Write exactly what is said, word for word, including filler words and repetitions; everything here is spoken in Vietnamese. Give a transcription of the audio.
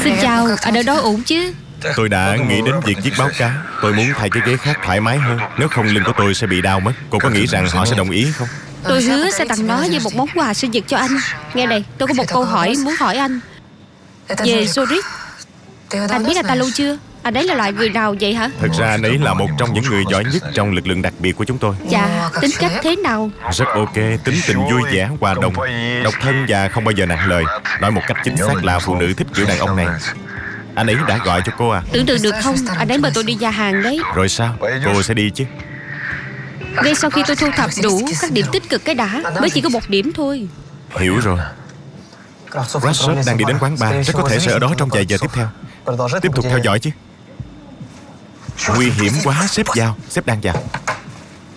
Xin chào, anh ở đó ổn chứ? Tôi đã nghĩ đến việc viết báo cáo. Tôi muốn thay cái ghế khác thoải mái hơn. Nếu không lưng của tôi sẽ bị đau mất. Cô có nghĩ rằng họ sẽ đồng ý không? Tôi hứa sẽ tặng nó như một món quà sinh nhật cho anh. Nghe này, tôi có một câu hỏi muốn hỏi anh về Zorit. Anh biết anh ta lâu chưa? Anh ấy là loại người nào vậy hả? Thực ra anh ấy là một trong những người giỏi nhất trong lực lượng đặc biệt của chúng tôi. Dạ, tính cách thế nào? Rất ok, tính tình vui vẻ, hòa đồng, độc thân và không bao giờ nặng lời. Nói một cách chính xác là phụ nữ thích kiểu đàn ông này. Anh ấy đã gọi cho cô à? Tưởng tượng được không? Anh ấy mời tôi đi nhà hàng đấy. Rồi sao? Cô sẽ đi chứ? Ngay sau khi tôi thu thập đủ các điểm tích cực cái đã. Mới chỉ có một điểm thôi. Hiểu rồi. Rashford đang đi đến quán bar. Rất có thể sẽ ở đó trong vài giờ tiếp theo. Tiếp tục theo dõi chứ. Nguy hiểm quá, sếp vào. Sếp đang vào.